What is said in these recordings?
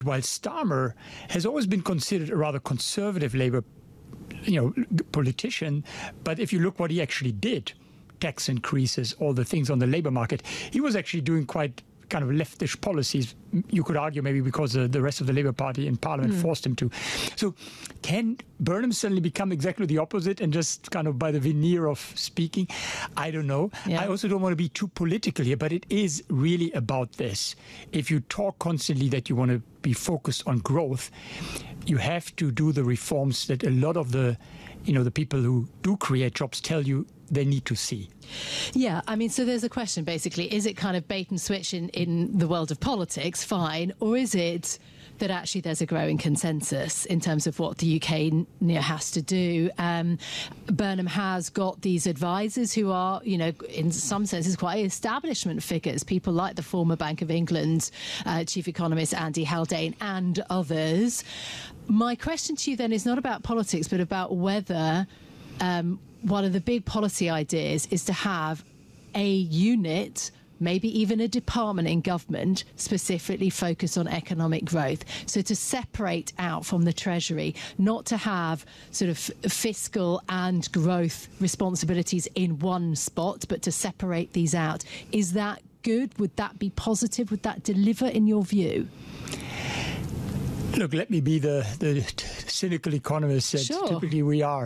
While Starmer has always been considered a rather conservative Labour, politician, but if you look what he actually did, tax increases, all the things on the labour market, he was actually doing quite kind of leftish policies. You could argue maybe because the rest of the Labour Party in Parliament forced him to. So can Burnham suddenly become exactly the opposite and just kind of by the veneer of speaking? I don't know. Yeah. I also don't want to be too political here, but it is really about this. If you talk constantly that you want to be focused on growth, you have to do the reforms that a lot of the people who do create jobs tell you they need to see. Yeah, I mean, so there's a question, basically. Is it kind of bait and switch in the world of politics? Fine. Or is it that actually there's a growing consensus in terms of what the UK has to do? Burnham has got these advisors who are, in some senses quite establishment figures, people like the former Bank of England chief economist Andy Haldane and others. My question to you then is not about politics, but about whether one of the big policy ideas is to have a unit, maybe even a department in government, specifically focused on economic growth. So to separate out from the Treasury, not to have sort of fiscal and growth responsibilities in one spot, but to separate these out. Is that good? Would that be positive? Would that deliver in your view? Look, let me be the cynical economist that typically we are.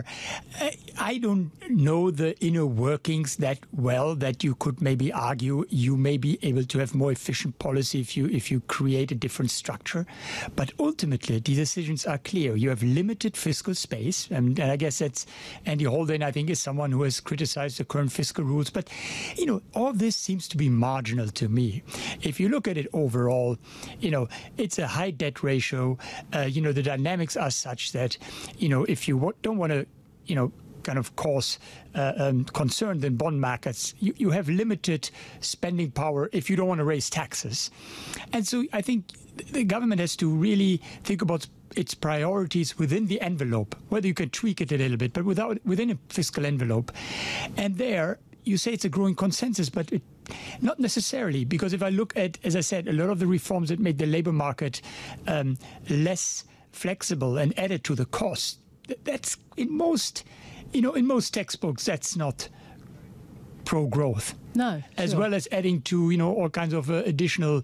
I don't know the inner workings that well that you could maybe argue you may be able to have more efficient policy if you create a different structure. But ultimately, the decisions are clear. You have limited fiscal space. And I guess that's Andy Haldane, I think, is someone who has criticized the current fiscal rules. But, all this seems to be marginal to me. If you look at it overall, it's a high debt ratio. The dynamics are such that, if you don't want to, kind of cause concern in bond markets, you have limited spending power if you don't want to raise taxes. And so I think the government has to really think about its priorities within the envelope, whether you can tweak it a little bit, but within a fiscal envelope. And there, you say it's a growing consensus, but not necessarily, because if I look at, as I said, a lot of the reforms that made the labour market less flexible and added to the cost, that's in most textbooks, that's not pro-growth. No, as well as adding to all kinds of additional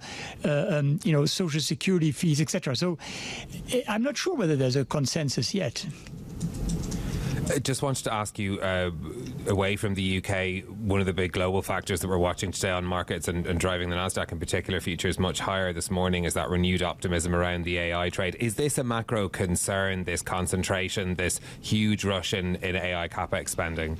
social security fees, etc. So I'm not sure whether there's a consensus yet. I just wanted to ask you, away from the UK, one of the big global factors that we're watching today on markets and driving the Nasdaq in particular futures much higher this morning is that renewed optimism around the AI trade. Is this a macro concern, this concentration, this huge rush in AI capex spending?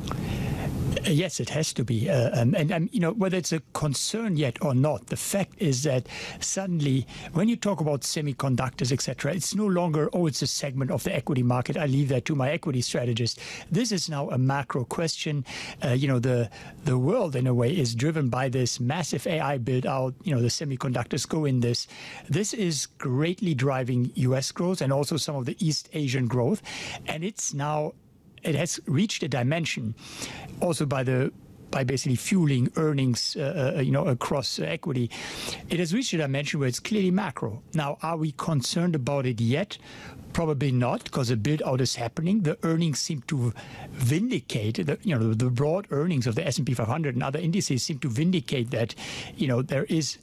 Yes, it has to be. And whether it's a concern yet or not, the fact is that suddenly, when you talk about semiconductors, etc., it's no longer, it's a segment of the equity market. I leave that to my equity strategist. This is now a macro question. The world, in a way, is driven by this massive AI build-out. The semiconductors go in this. This is greatly driving U.S. growth and also some of the East Asian growth. And it has reached a dimension also by basically fueling earnings, across equity. It has reached a dimension where it's clearly macro. Now, are we concerned about it yet? Probably not, because the build-out is happening. The earnings seem to vindicate, the broad earnings of the S&P 500 and other indices seem to vindicate that, there is,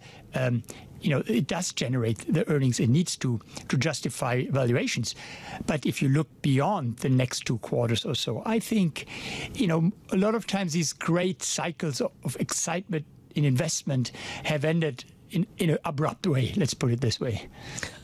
it does generate the earnings it needs to justify valuations. But if you look beyond the next 2 quarters or so, I think, a lot of times these great cycles of excitement in investment have ended in an abrupt way. Let's put it this way.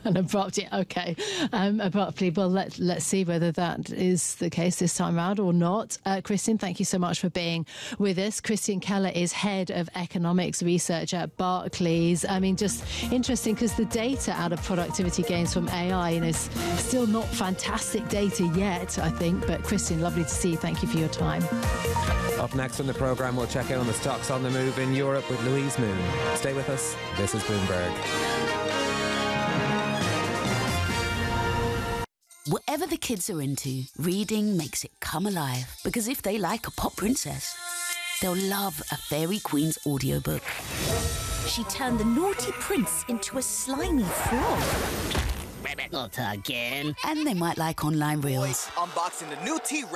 Abruptly. Well, let's see whether that is the case this time around or not. Christian, thank you so much for being with us. Christian Keller is head of economics research at Barclays. I mean, just interesting because the data out of productivity gains from AI is still not fantastic data yet, I think. But Christian, lovely to see you. Thank you for your time. Up next on the programme, we'll check in on the stocks on the move in Europe with Louise Moon. Stay with us. This is Bloomberg. Whatever the kids are into, reading makes it come alive. Because if they like a pop princess, they'll love a Fairy Queen's audiobook. she turned the naughty prince into a slimy frog. Not again. And they might like online reels. Unboxing the new T-Rex.